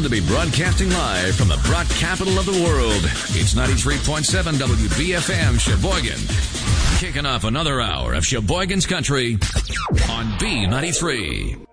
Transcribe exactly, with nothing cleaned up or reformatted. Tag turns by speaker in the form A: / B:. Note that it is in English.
A: proud to be broadcasting live from the broad capital of the world. It's ninety-three point seven W B F M Sheboygan. Kicking off another hour of Sheboygan's Country on B ninety-three.